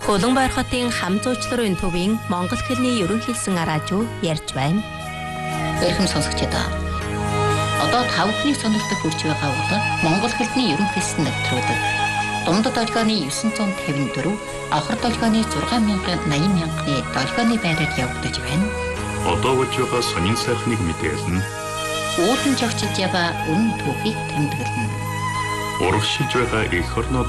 Улаанбаяр хотын хам зуучларын төвийн Монгол хэлний ерөнхийлсэн радио ярьж байна. Эрхэм сонсогчдоо. Одоо та бүхний сонирхолтой хүрч байгаа бол Монгол хэлний ерөнхийлсэн нэвтрүүлэг. Дундад долгионы 954, авхар долгионы 6,80,000-ны долгионы байраар явагдаж байна. Одоо болж байгаа сонин сайхныг мэдээлнэ. Уулын жагчид ява үнэн түүхийг тэмдэглэнэ. Урагшилж байгаа эх орноо